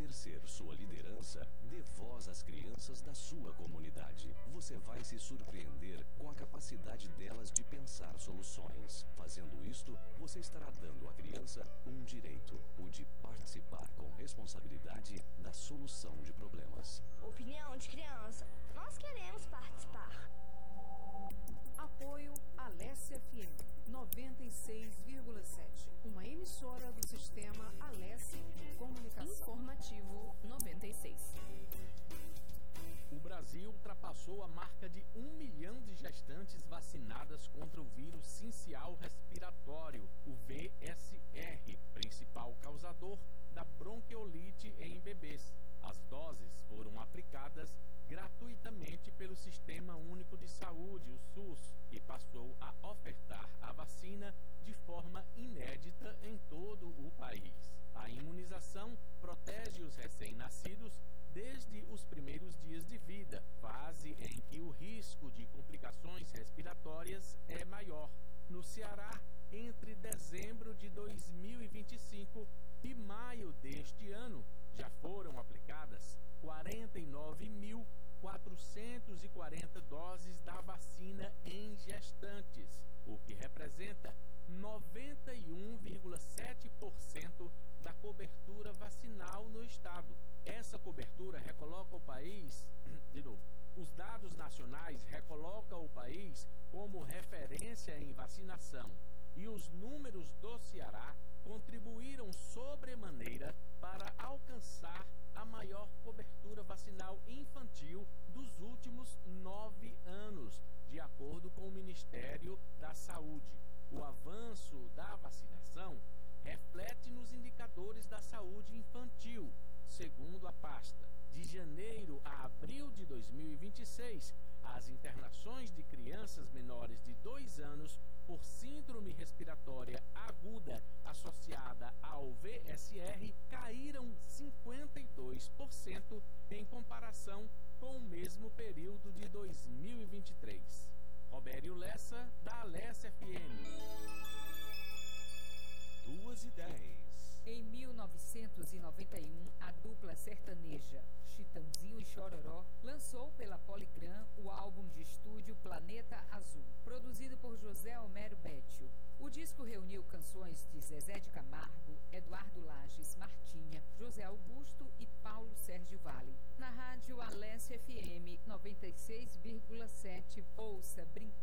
exercer sua liderança, dê voz às crianças da sua comunidade. Você vai se surpreender com a capacidade delas de pensar soluções. Fazendo isto, você estará dando à criança um direito, o de participar com responsabilidade da solução de problemas. Opinião de criança. Nós queremos participar. Apoio Alesse FM 96,7, uma emissora do sistema Alesse de Comunicação. Informativo 96. O Brasil ultrapassou a marca de 1 milhão de gestantes vacinadas contra o vírus sincial respiratório, o VSR, principal causador da bronquiolite em bebês. As doses foram aplicadas gratuitamente pelo Sistema Único de Saúde, o SUS, que passou a ofertar a vacina de forma inédita em todo o país. A imunização protege os recém-nascidos desde os primeiros dias de vida, fase em que o risco de complicações respiratórias é maior. No Ceará, entre dezembro de 2025 e maio deste ano, já foram aplicadas 49.440 doses da vacina em gestantes, o que representa 91,7% da cobertura vacinal no estado. Essa cobertura recoloca o país, os dados nacionais recolocam o país como referência em vacinação, e os números do Ceará contribuíram sobremaneira para alcançar a maior cobertura vacinal infantil dos últimos 9 anos, de acordo com o Ministério da Saúde. O avanço da vacinação reflete nos indicadores da saúde infantil. Segundo a pasta, de janeiro a abril de 2026, as internações de crianças menores de 2 anos por síndrome respiratória aguda associada ao VSR caíram 52% em comparação com o mesmo período de 2023. Robério Lessa, da Alesse FM. 2h10. Em 1991, a dupla sertaneja Chitãozinho e Chororó lançou pela Polygram o álbum de estúdio Planeta Azul, produzido por José Homero Bétio. O disco reuniu canções de Zezé de Camargo, Eduardo Lages Martinha, José Augusto e Paulo Sérgio Vale. Na rádio Alesse FM 96,7, ouça Brincar